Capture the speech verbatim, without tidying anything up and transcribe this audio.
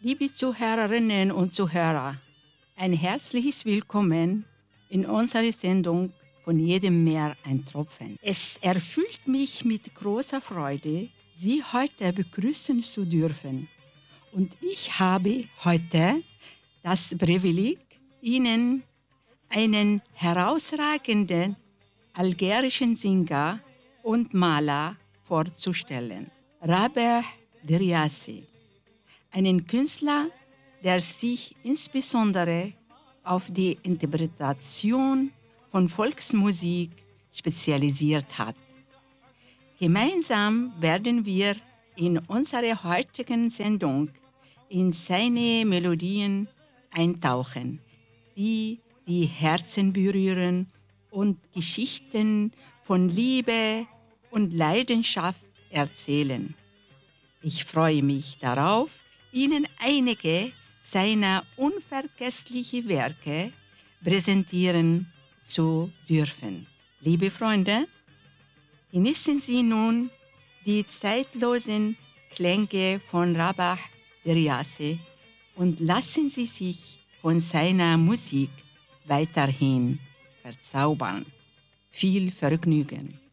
Liebe Zuhörerinnen und Zuhörer, ein herzliches Willkommen in unserer Sendung Von jedem Meer ein Tropfen. Es erfüllt mich mit großer Freude, Sie heute begrüßen zu dürfen. Und ich habe heute das Privileg, Ihnen einen herausragenden algerischen Singer und Maler vorzustellen. Rabeh Driassi, einen Künstler, der sich insbesondere auf die Interpretation von Volksmusik spezialisiert hat. Gemeinsam werden wir in unserer heutigen Sendung in seine Melodien eintauchen, die die Herzen berühren und Geschichten von Liebe und Leidenschaft erzählen. Ich freue mich darauf, Ihnen einige seiner unvergesslichen Werke präsentieren zu dürfen. Liebe Freunde, genießen Sie nun die zeitlosen Klänge von Rabeh Driassi und lassen Sie sich von seiner Musik weiterhin verzaubern. Viel Vergnügen!